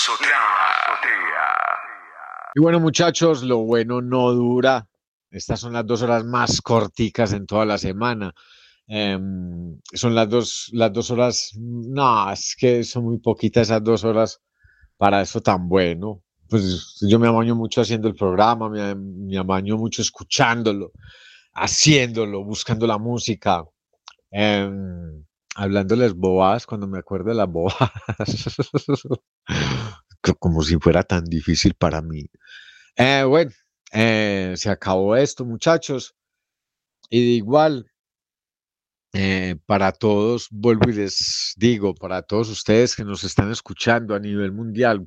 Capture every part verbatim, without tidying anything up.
azotea. Y bueno, muchachos, lo bueno no dura. Estas son las dos horas más corticas en toda la semana. Eh, son las dos, las dos horas, no, es que son muy poquitas esas dos horas para eso tan bueno. Pues yo me amaño mucho haciendo el programa, me, me amaño mucho escuchándolo, haciéndolo, buscando la música, eh, hablándoles bobadas cuando me acuerdo de las bobadas. Como si fuera tan difícil para mí. Eh, bueno, eh, se acabó esto, muchachos. Y de igual, eh, para todos, vuelvo y les digo, para todos ustedes que nos están escuchando a nivel mundial,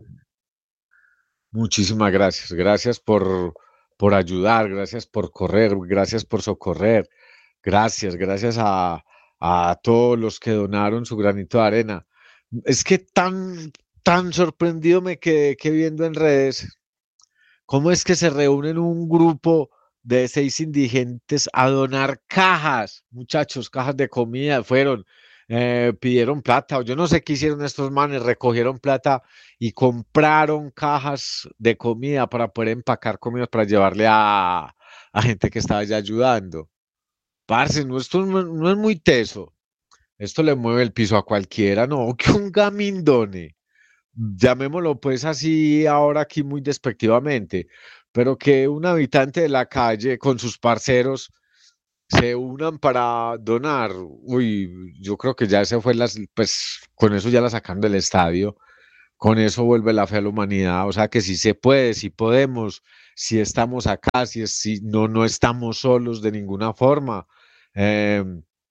muchísimas gracias. Gracias por, por ayudar, gracias por correr, gracias por socorrer. Gracias, gracias a, a todos los que donaron su granito de arena. Es que tan, tan sorprendido me quedé que viendo en redes cómo es que se reúnen un grupo de seis indigentes a donar cajas, muchachos, cajas de comida, fueron, eh, pidieron plata, o yo no sé qué hicieron estos manes, recogieron plata y compraron cajas de comida para poder empacar comida para llevarle a, a gente que estaba ya ayudando. Parce, no, esto no, no es muy teso, esto le mueve el piso a cualquiera, no, que un gamín done, llamémoslo pues así ahora aquí muy despectivamente, pero que un habitante de la calle con sus parceros se unan para donar. Uy, yo creo que ya se fue las, pues con eso ya la sacan del estadio, con eso vuelve la fe a la humanidad, o sea que si se puede, si podemos, si estamos acá, si, es, si no, no estamos solos de ninguna forma. Eh,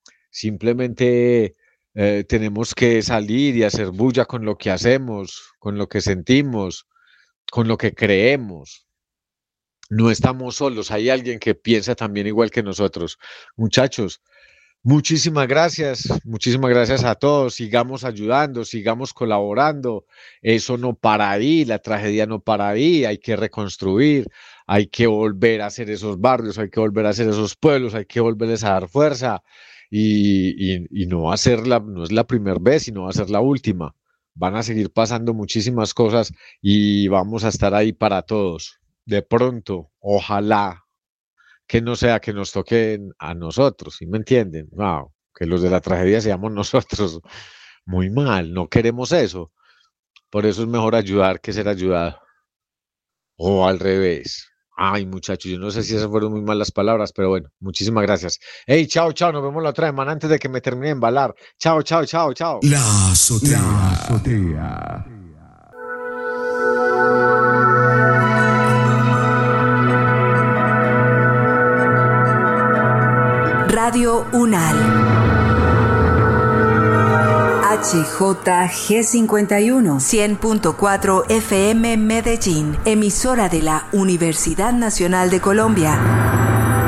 Simplemente eh, tenemos que salir y hacer bulla con lo que hacemos, con lo que sentimos, con lo que creemos. No estamos solos, hay alguien que piensa también igual que nosotros. Muchachos, muchísimas gracias, muchísimas gracias a todos. Sigamos ayudando, sigamos colaborando. Eso no para ahí, la tragedia no para ahí, hay que reconstruir, hay que volver a hacer esos barrios, hay que volver a hacer esos pueblos, hay que volverles a dar fuerza. Y, y, y no va a ser la, no es la primera vez, sino va a ser la última. Van a seguir pasando muchísimas cosas y vamos a estar ahí para todos. De pronto, ojalá que no sea que nos toquen a nosotros, ¿sí me entienden? Wow, que los de la tragedia seamos nosotros. Muy mal, no queremos eso. Por eso es mejor ayudar que ser ayudado. O al revés. Ay, muchachos, yo no sé si esas fueron muy malas palabras, pero bueno, muchísimas gracias. Hey, chao, chao, nos vemos la otra semana antes de que me termine de embalar. Chao, chao, chao, chao. La azotea. La azotea. Radio UNAL. H J G cincuenta y uno, cien punto cuatro F M Medellín, emisora de la Universidad Nacional de Colombia.